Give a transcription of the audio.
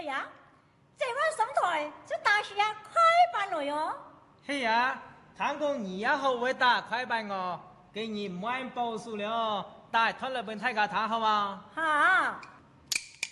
呀，这晚上台就大是呀快办了哟。 嘿呀，看讲你也好会打快办哦，给你唔玩报数了，打拖了本太家谈好吗？ 好。